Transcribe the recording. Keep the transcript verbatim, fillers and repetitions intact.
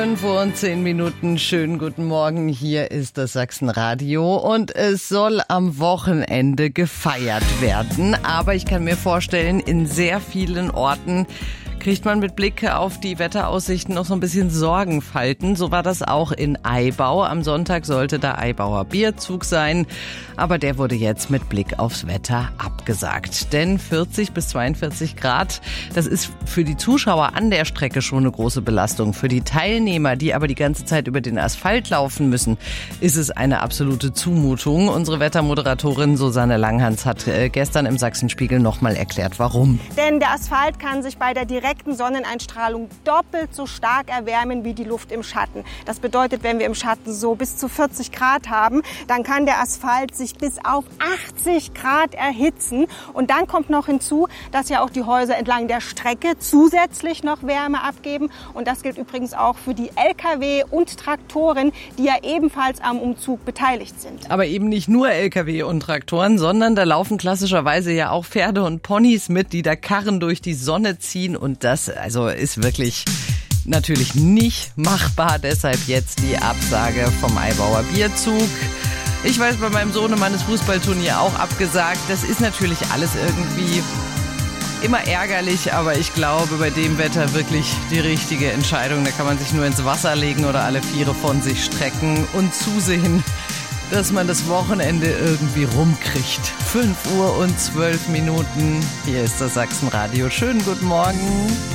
fünf Uhr und zehn Minuten, schönen guten Morgen, hier ist das Sachsenradio und es soll am Wochenende gefeiert werden, aber ich kann mir vorstellen, in sehr vielen Orten kriegt man mit Blick auf die Wetteraussichten noch so ein bisschen Sorgenfalten. So war das auch in Aibau. Am Sonntag sollte der Aibauer Bierzug sein, aber der wurde jetzt mit Blick aufs Wetter abgesagt. Denn vierzig bis zweiundvierzig Grad, das ist für die Zuschauer an der Strecke schon eine große Belastung. Für die Teilnehmer, die aber die ganze Zeit über den Asphalt laufen müssen, ist es eine absolute Zumutung. Unsere Wettermoderatorin Susanne Langhans hat gestern im Sachsenspiegel nochmal erklärt, warum. Denn der Asphalt kann sich bei der direkten Sonneneinstrahlung doppelt so stark erwärmen wie die Luft im Schatten. Das bedeutet, wenn wir im Schatten so bis zu vierzig Grad haben, dann kann der Asphalt sich bis auf achtzig Grad erhitzen. Und dann kommt noch hinzu, dass ja auch die Häuser entlang der Strecke zusätzlich noch Wärme abgeben. Und das gilt übrigens auch für die L K W und Traktoren, die ja ebenfalls am Umzug beteiligt sind. Aber eben nicht nur L K W und Traktoren, sondern da laufen klassischerweise ja auch Pferde und Ponys mit, die da Karren durch die Sonne ziehen. Und das also ist wirklich natürlich nicht machbar. Deshalb jetzt die Absage vom Aibauer Bierzug. Ich weiß, bei meinem Sohnemann ist Fußballturnier auch abgesagt. Das ist natürlich alles irgendwie immer ärgerlich, aber ich glaube, bei dem Wetter wirklich die richtige Entscheidung. Da kann man sich nur ins Wasser legen oder alle Viere von sich strecken und zusehen, dass man das Wochenende irgendwie rumkriegt. fünf Uhr und zwölf Minuten. Hier ist das Sachsenradio. Schönen guten Morgen.